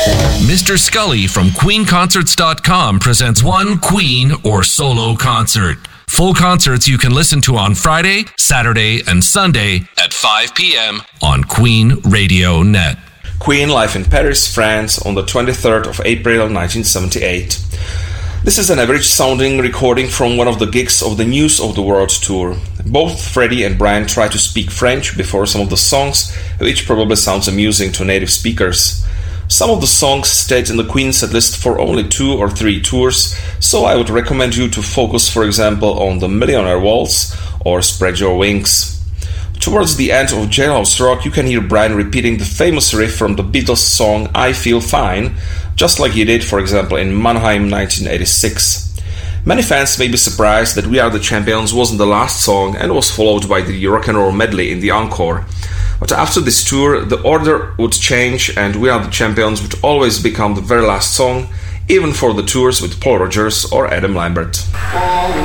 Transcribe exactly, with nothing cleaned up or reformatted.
Mister Scully from Queen Concerts dot com presents one Queen or solo concert. Full concerts you can listen to on Friday, Saturday, and Sunday at five p.m. on Queen Radio Net. Queen live in Paris, France on the twenty-third of April nineteen seventy-eight. This is an average-sounding recording from one of the gigs of the News of the World tour. Both Freddie and Brian try to speak French before some of the songs, which probably sounds amusing to native speakers. Some of the songs stayed in the Queen setlist for only two or three tours, so I would recommend you to focus, for example, on the Millionaire Waltz or Spread Your Wings. Towards the end of Jailhouse Rock, you can hear Brian repeating the famous riff from the Beatles song I Feel Fine, just like he did, for example, in Mannheim nineteen eighty-six. Many fans may be surprised that We Are the Champions wasn't the last song and was followed by the rock and roll medley in the encore. But after this tour, the order would change and We Are the Champions would always become the very last song, even for the tours with Paul Rodgers or Adam Lambert.